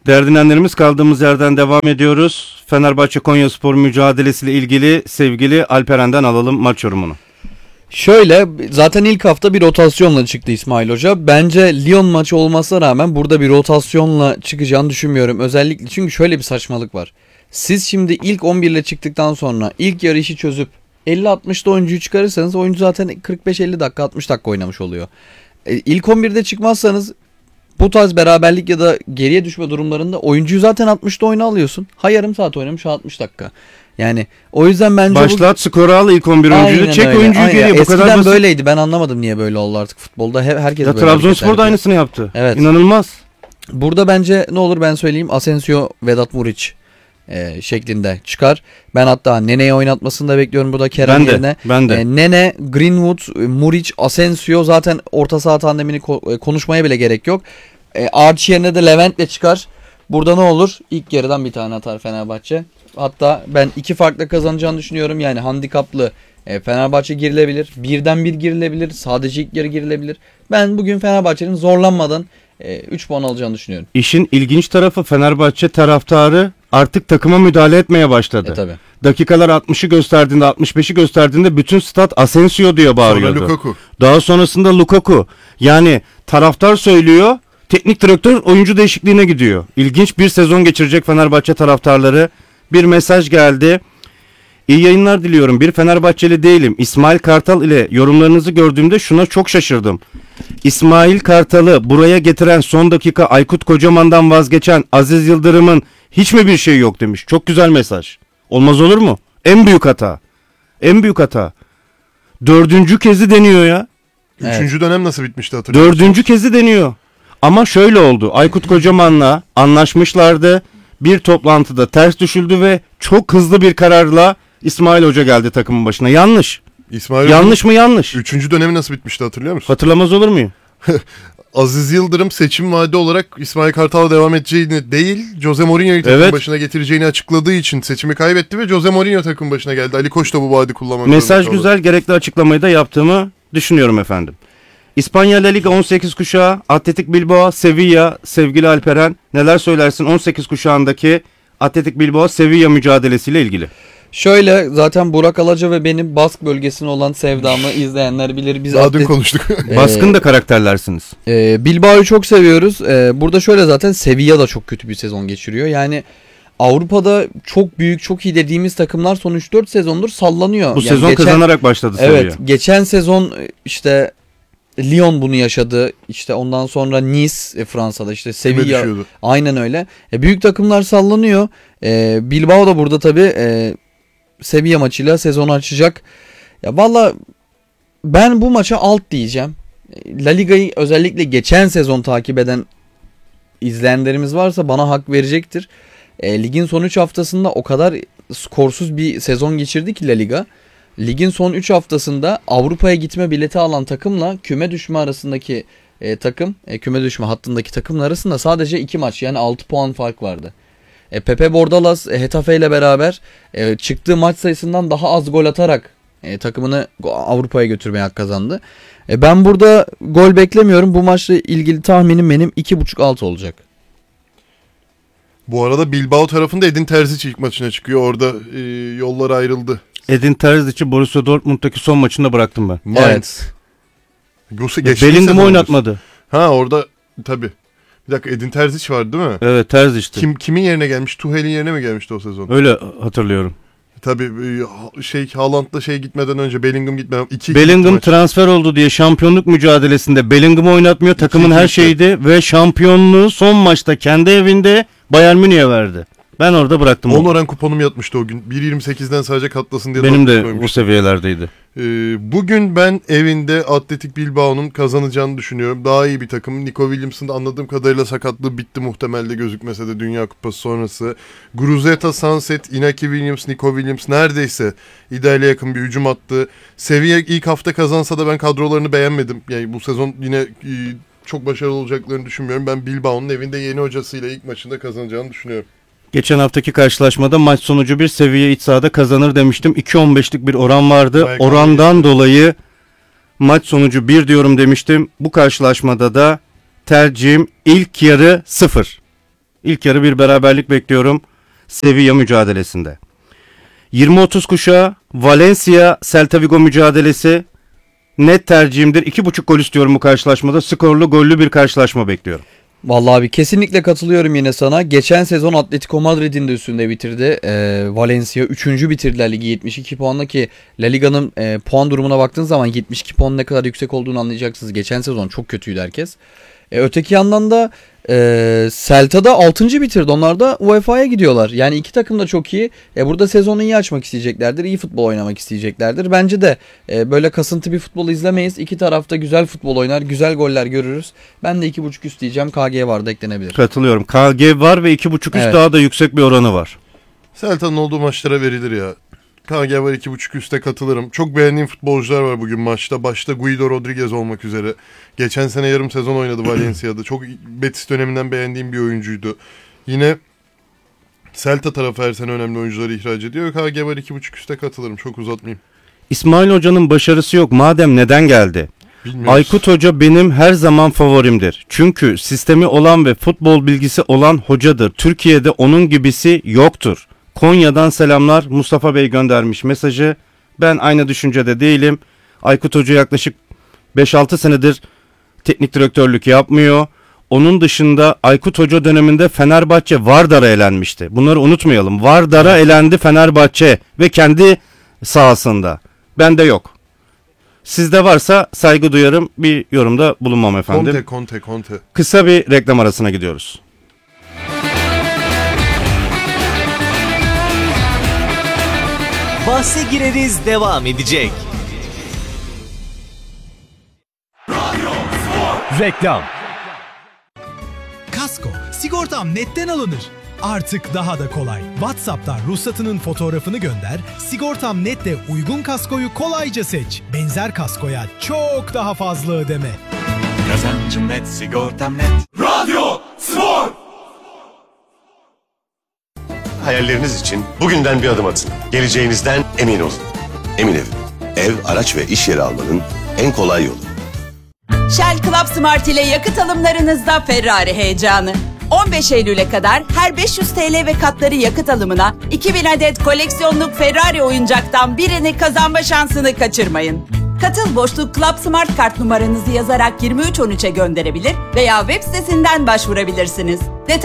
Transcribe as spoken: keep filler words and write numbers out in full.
Değerli dinleyenlerimiz, kaldığımız yerden devam ediyoruz. Fenerbahçe Konyaspor mücadelesiyle ilgili sevgili Alperen'den alalım maç yorumunu. Şöyle, zaten ilk hafta bir rotasyonla çıktı İsmail Hoca. Bence Lyon maçı olmasına rağmen burada bir rotasyonla çıkacağını düşünmüyorum. Özellikle çünkü şöyle bir saçmalık var. Siz şimdi ilk on bir ile çıktıktan sonra ilk yarı işi çözüp elli altmışta oyuncuyu çıkarırsanız oyuncu zaten kırk beş elli dakika altmış dakika oynamış oluyor. E, ilk on birde çıkmazsanız bu tarz beraberlik ya da geriye düşme durumlarında oyuncuyu zaten altmışta oyuna alıyorsun. Ha yarım saat oynamış, ha altmış dakika. Yani o yüzden bence başlat bu... skoru al, ilk on bir oyuncuyu çek, öyle. Oyuncuyu aynen. Geriye. Bu Eskiden kadar basit. Böyleydi, ben anlamadım niye böyle oldu artık futbolda. Herkes ya böyle. Trabzonspor da aynısını yaptı. Evet. İnanılmaz. Burada bence ne olur ben söyleyeyim, Asensio, Vedat Muriç e, şeklinde çıkar. Ben hatta Nene'yi oynatmasını da bekliyorum burada Kerem ben de, yerine. Ben de. E, Nene, Greenwood, Muriç, Asensio, zaten orta saha tandemini ko- konuşmaya bile gerek yok. E, Archie yerine de Levent'le çıkar. Burada ne olur? İlk yarıdan bir tane atar Fenerbahçe. Hatta ben iki farklı kazanacağını düşünüyorum. Yani handikaplı e, Fenerbahçe girilebilir. Birden bir girilebilir. Sadece ilk yarı girilebilir. Ben bugün Fenerbahçe'nin zorlanmadan e, üç puan alacağını düşünüyorum. İşin ilginç tarafı, Fenerbahçe taraftarı artık takıma müdahale etmeye başladı. E, tabii. Dakikalar altmışı gösterdiğinde, altmış beşi gösterdiğinde bütün stat Asensio diye bağırıyordu. Sonra Lukaku. Daha sonrasında Lukaku. Yani taraftar söylüyor, teknik direktör oyuncu değişikliğine gidiyor. İlginç bir sezon geçirecek Fenerbahçe taraftarları. Bir mesaj geldi. İyi yayınlar diliyorum. Bir Fenerbahçeli değilim. İsmail Kartal ile yorumlarınızı gördüğümde şuna çok şaşırdım. İsmail Kartal'ı buraya getiren, son dakika Aykut Kocaman'dan vazgeçen Aziz Yıldırım'ın hiç mi bir şey yok demiş. Çok güzel mesaj. Olmaz olur mu? En büyük hata. En büyük hata. Dördüncü kezi deniyor ya. Üçüncü evet. dönem nasıl bitmişti hatırlıyor musun? Dördüncü kezi deniyor. Ama şöyle oldu. Aykut Kocaman'la anlaşmışlardı. Bir toplantıda ters düşüldü ve çok hızlı bir kararla İsmail Hoca geldi takımın başına. Yanlış. İsmail yanlış mı yanlış? Üçüncü dönemi nasıl bitmişti hatırlıyor musun? Hatırlamaz olur muyum? Aziz Yıldırım seçim vaadi olarak İsmail Kartal'a devam edeceğini değil, Jose Mourinho'yu takım evet. başına getireceğini açıkladığı için seçimi kaybetti ve Jose Mourinho takım başına geldi. Ali Koç da bu vaadi kullanmak mesaj güzel, gerekli açıklamayı da yaptığımı düşünüyorum efendim. İspanya La Liga on sekiz kuşağı, Atletik Bilbao, Sevilla, sevgili Alperen, neler söylersin on sekiz kuşağındaki Atletik Bilbao Sevilla mücadelesiyle ilgili? Şöyle, zaten Burak Alaca ve benim Bask bölgesine olan sevdamı izleyenler bilir. Biz daha atlet... dün konuştuk. E, Baskın da karakterlersiniz. E, Bilbao'yu çok seviyoruz. E, burada şöyle, zaten Sevilla da çok kötü bir sezon geçiriyor. Yani Avrupa'da çok büyük, çok iyi dediğimiz takımlar son üç dört sezondur sallanıyor. Bu yani sezon geçen... kazanarak başladı Sevilla. Evet, geçen sezon işte Lyon bunu yaşadı. İşte ondan sonra Nice, Fransa'da işte Sevilla. Aynen öyle. E, büyük takımlar sallanıyor. E, Bilbao da burada tabii e, Sevilla maçıyla sezonu açacak. Ya valla ben bu maça alt diyeceğim. La Liga'yı özellikle geçen sezon takip eden izleyenlerimiz varsa bana hak verecektir. E, ligin son üç haftasında o kadar skorsuz bir sezon geçirdi ki La Liga. Ligin son üç haftasında Avrupa'ya gitme bileti alan takımla küme düşme arasındaki e, takım, e, küme düşme hattındaki takımın arasında sadece iki maç, yani altı puan fark vardı. E, Pepe Bordalas e, Hetafe ile beraber e, çıktığı maç sayısından daha az gol atarak e, takımını Avrupa'ya götürmeye hak kazandı. E, ben burada gol beklemiyorum. Bu maçla ilgili tahminim benim iki buçuk alt olacak. Bu arada Bilbao tarafında Edin Terzic ilk maçına çıkıyor. Orada e, yollar ayrıldı. Edin Terzic'i Borussia Dortmund'daki son maçında bıraktım ben. Evet. Bellingham oynatmadı. Ha orada tabii. Bir dakika, Edin Terzic vardı değil mi? Evet, Terzic'ti. Kim, kimin yerine gelmiş? Tuhel'in yerine mi gelmişti o sezon? Öyle hatırlıyorum. Tabii şey Haaland'la şey gitmeden önce, Bellingham gitmeden iki Bellingham transfer oldu diye şampiyonluk mücadelesinde Bellingham oynatmıyor. Takımın her şeyiydi ve şampiyonluğu son maçta kendi evinde Bayern Münih'e verdi. Ben orada bıraktım. on oran kuponum yatmıştı o gün. bir yirmi sekizden sadece katlasın diye. Benim de koymuştum. O seviyelerdeydi. Ee, bugün ben evinde Atletik Bilbao'nun kazanacağını düşünüyorum. Daha iyi bir takım. Nico Williams'ın anladığım kadarıyla sakatlığı bitti muhtemelde, gözükmese de Dünya Kupası sonrası. Gruzeta, Sunset, Inaki Williams, Nico Williams neredeyse ideale yakın bir hücum attı. Seviye ilk hafta kazansa da ben kadrolarını beğenmedim. Yani bu sezon yine e, çok başarılı olacaklarını düşünmüyorum. Ben Bilbao'nun evinde yeni hocasıyla ilk maçında kazanacağını düşünüyorum. Geçen haftaki karşılaşmada maç sonucu bir seviye iç sahada kazanır demiştim. iki on beşlik bir oran vardı. Bayağı Orandan dolayı maç sonucu bir diyorum demiştim. Bu karşılaşmada da tercihim ilk yarı sıfır. İlk yarı bir beraberlik bekliyorum Sevilla mücadelesinde. yirmi otuz kuşağı Valencia Celta Vigo mücadelesi net tercihimdir. iki buçuk gol istiyorum bu karşılaşmada. Skorlu gollü bir karşılaşma bekliyorum. Vallahi abi kesinlikle katılıyorum yine sana. Geçen sezon Atletico Madrid'in de üstünde bitirdi. Ee, Valencia üçüncü bitirdiler ligi yetmiş iki puanla ki La Liga'nın e, puan durumuna baktığın zaman yetmiş iki puan ne kadar yüksek olduğunu anlayacaksınız. Geçen sezon çok kötüydü herkes. E, öteki yandan da e, Celta'da altıncı bitirdi. Onlar da U E F A'ya gidiyorlar. Yani iki takım da çok iyi. E, burada sezonu iyi açmak isteyeceklerdir. İyi futbol oynamak isteyeceklerdir. Bence de e, böyle kasıntı bir futbol izlemeyiz. İki tarafta güzel futbol oynar. Güzel goller görürüz. Ben de iki buçuk üst diyeceğim. K G var da eklenebilir. Katılıyorum. K G var ve iki buçuk üst Evet. daha da yüksek bir oranı var. Celta'nın olduğu maçlara verilir ya. K G var iki buçuk üste katılırım. Çok beğendiğim futbolcular var bugün maçta. Başta Guido Rodriguez olmak üzere. Geçen sene yarım sezon oynadı Valencia'da. Çok Betis döneminden beğendiğim bir oyuncuydu. Yine Celta tarafı her sene önemli oyuncuları ihraç ediyor. K G var iki buçuk üste katılırım. Çok uzatmayayım. İsmail Hoca'nın başarısı yok. Madem neden geldi? Bilmiyoruz. Aykut Hoca benim her zaman favorimdir. Çünkü sistemi olan ve futbol bilgisi olan hocadır. Türkiye'de onun gibisi yoktur. Konya'dan selamlar. Mustafa Bey göndermiş mesajı. Ben aynı düşüncede değilim. Aykut Hoca yaklaşık beş altı senedir teknik direktörlük yapmıyor. Onun dışında Aykut Hoca döneminde Fenerbahçe Vardar'a elenmişti. Bunları unutmayalım. Vardar'a elendi Fenerbahçe ve kendi sahasında. Bende yok. Sizde varsa saygı duyarım. Bir yorumda bulunmam efendim. Conte, Conte, Conte. Kısa bir reklam arasına gidiyoruz. Bahse gireriz devam edecek. Reklam. Kasko, sigortam netten alınır. Artık daha da kolay. WhatsApp'tan ruhsatının fotoğrafını gönder, Sigortam Net'te uygun kaskoyu kolayca seç. Benzer kaskoya çok daha fazla ödeme. Kazancım net, sigortam net. Radyo Spor! Hayalleriniz için bugünden bir adım atın. Geleceğinizden emin olun. Emin Ev. Ev, araç ve iş yeri almanın en kolay yolu. Shell Club Smart ile yakıt alımlarınızda Ferrari heyecanı. on beş Eylül'e kadar her beş yüz TL ve katları yakıt alımına iki bin adet koleksiyonluk Ferrari oyuncaktan birini kazanma şansını kaçırmayın. Katıl boşluk Club Smart kart numaranızı yazarak yirmi üç on üçe gönderebilir veya web sitesinden başvurabilirsiniz. Detay